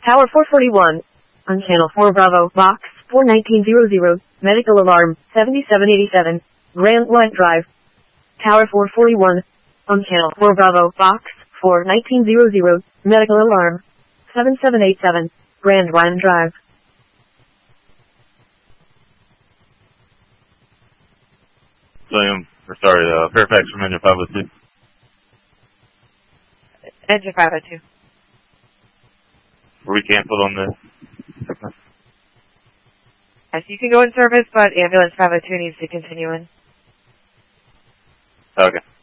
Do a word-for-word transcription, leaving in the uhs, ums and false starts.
Tower four forty-one. On channel four Bravo, box four nineteen hundred, medical alarm seventy-seven eighty-seven, Grand Line Drive. Tower four forty-one. On channel four Bravo, box four nineteen hundred, medical alarm seventy-seven eighty-seven, Grand Line Drive. William, or sorry, uh, Fairfax from Engine five oh two. Engine five oh two. Were we canceled on this? Yes, you can go in service, but ambulance five oh two needs to continue in. Okay.